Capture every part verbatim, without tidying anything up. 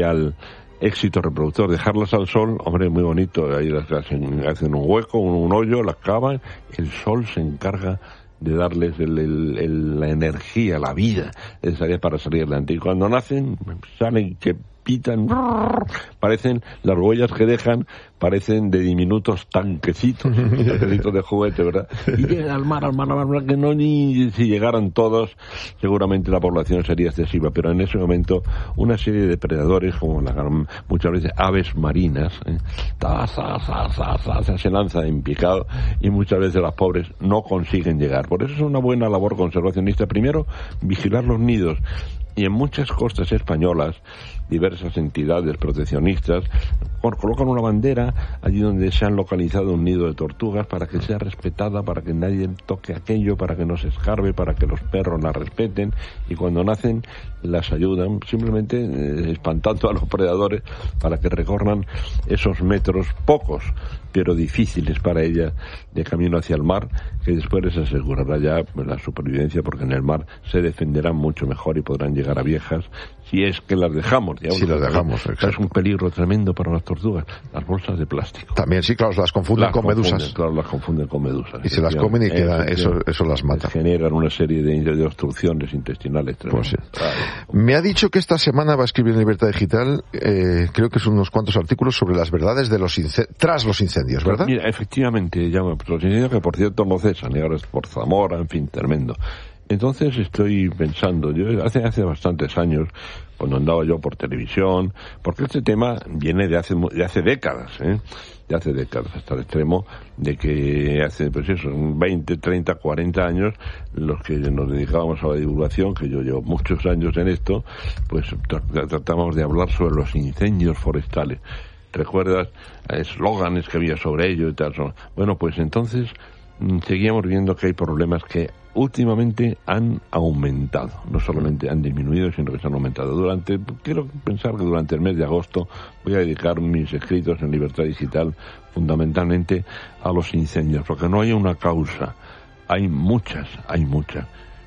al éxito reproductor. Dejarlas al sol, hombre, muy bonito. Ahí las hacen, hacen un hueco, un, un hoyo, las cavan. El sol se encarga de darles el, el, el, la energía, la vida necesaria para salir adelante. Y cuando nacen, salen que pitan, parecen, las huellas que dejan parecen de diminutos tanquecitos, tanquecitos de juguete, ¿verdad? Y llegan al mar, al mar, al mar, que no ni si llegaran todos, seguramente la población sería excesiva, pero en ese momento una serie de depredadores, como la, muchas veces aves marinas, ¿eh? ta, ta, ta, ta, ta, ta, se lanzan en picado y muchas veces las pobres no consiguen llegar. Por eso es una buena labor conservacionista, primero, vigilar los nidos. Y en muchas costas españolas, diversas entidades proteccionistas colocan una bandera allí donde se han localizado un nido de tortugas para que sea respetada, para que nadie toque aquello, para que no se escarbe, para que los perros la respeten, y cuando nacen las ayudan, simplemente eh, espantando a los predadores para que recorran esos metros pocos, pero difíciles para ellas, de camino hacia el mar, que después les asegurará ya pues, la supervivencia, porque en el mar se defenderán mucho mejor y podrán llegar a viejas si es que las dejamos. Si las dejamos, exacto. Es un peligro tremendo para las tortugas, las bolsas de plástico. También, sí, claro, las confunden las con confunden, medusas. Claro, las confunden con medusas. Y se las comen y queda, eso, eso las mata. Generan una serie de, de obstrucciones intestinales tremendas. Pues sí. Claro. Me ha dicho que esta semana va a escribir en Libertad Digital, eh, creo que son unos cuantos artículos sobre las verdades de los ince- tras los incendios, ¿verdad? Pues mira, efectivamente, ya, los incendios que por cierto no cesan, y ahora es por Zamora, en fin, tremendo. Entonces estoy pensando, yo hace hace bastantes años, cuando andaba yo por televisión, porque este tema viene de hace de hace décadas, ¿eh? de hace décadas, hasta el extremo de que hace, pues eso, veinte, treinta, cuarenta años, los que nos dedicábamos a la divulgación, que yo llevo muchos años en esto, pues tra- tratamos de hablar sobre los incendios forestales. ¿Recuerdas eslóganes que había sobre ello y tal? Bueno, pues entonces seguíamos viendo que hay problemas que últimamente han aumentado, no solamente han disminuido, sino que se han aumentado. Durante, quiero pensar que durante el mes de agosto voy a dedicar mis escritos en Libertad Digital fundamentalmente a los incendios, porque no hay una causa, hay muchas, hay muchas,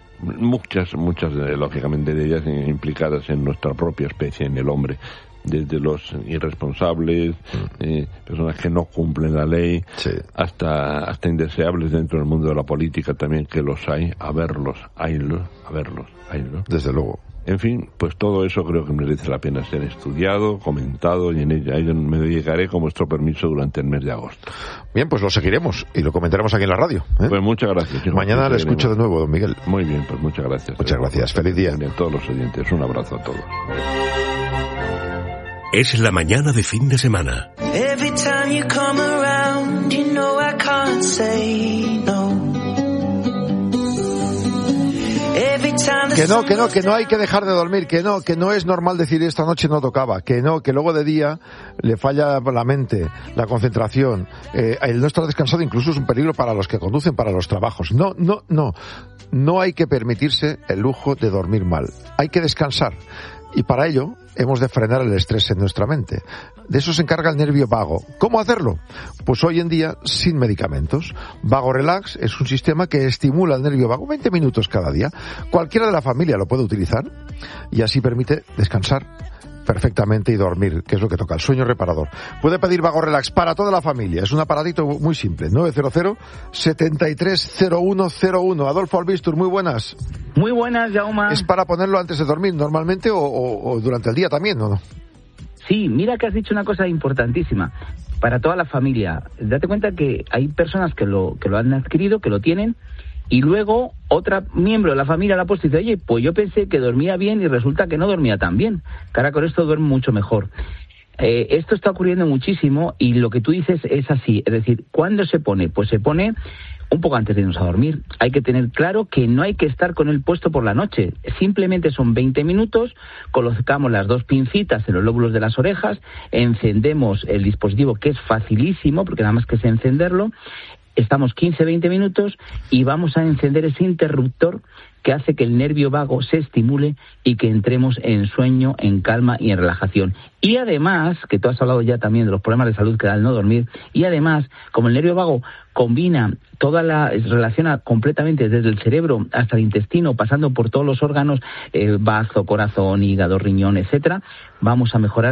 muchas, muchas, lógicamente, de ellas implicadas en nuestra propia especie, en el hombre. Desde los irresponsables, eh, personas que no cumplen la ley, sí. hasta hasta indeseables dentro del mundo de la política también, que los hay, a verlos, haylos, a verlos, haylos. Desde luego. En fin, pues todo eso creo que merece la pena ser estudiado, comentado, y en ella, a ello me dedicaré con vuestro permiso durante el mes de agosto. Bien, pues lo seguiremos y lo comentaremos aquí en la radio, ¿eh? Pues muchas gracias. Mañana le escucho de nuevo, don Miguel. Muy bien, pues muchas gracias. Muchas gracias, feliz día. A todos los oyentes, un abrazo a todos. Es la mañana de fin de semana. Every time you come around, you know I can't say no. Que no, que no, que no hay que dejar de dormir, que no, que no es normal decir esta noche no tocaba, que no, que luego de día le falla la mente, la concentración, eh, el no estar descansado incluso es un peligro para los que conducen, para los trabajos. No, no, no, no hay que permitirse el lujo de dormir mal, hay que descansar. Y para ello hemos de frenar el estrés en nuestra mente. De eso se encarga el nervio vago. ¿Cómo hacerlo? Pues hoy en día sin medicamentos. Vago Relax es un sistema que estimula el nervio vago veinte minutos cada día. Cualquiera de la familia lo puede utilizar y así permite descansar perfectamente y dormir, que es lo que toca, el sueño reparador. Puede pedir Vago Relax para toda la familia. Es un aparatito muy simple. nueve cero cero, setenta y tres cero uno cero uno. Adolfo Albistur, muy buenas. Muy buenas, Jaume. ¿Es para ponerlo antes de dormir normalmente o, o, o durante el día también, o no? Sí, mira que has dicho una cosa importantísima. Para toda la familia. Date cuenta que hay personas que lo, que lo han adquirido, que lo tienen, y luego otra miembro de la familia la ha puesto y dice, oye, pues yo pensé que dormía bien y resulta que no dormía tan bien. Que ahora con esto duermo mucho mejor. Eh, esto está ocurriendo muchísimo y lo que tú dices es así. Es decir, ¿cuándo se pone? Pues se pone un poco antes de irnos a dormir. Hay que tener claro que no hay que estar con él puesto por la noche. Simplemente son veinte minutos, colocamos las dos pincitas en los lóbulos de las orejas, encendemos el dispositivo, que es facilísimo, porque nada más que es encenderlo. Estamos quince a veinte minutos y vamos a encender ese interruptor que hace que el nervio vago se estimule y que entremos en sueño, en calma y en relajación. Y además, que tú has hablado ya también de los problemas de salud que da el no dormir, y además, como el nervio vago combina toda la, relaciona completamente desde el cerebro hasta el intestino, pasando por todos los órganos, eh, bazo, corazón, hígado, riñón, etcétera, vamos a mejorar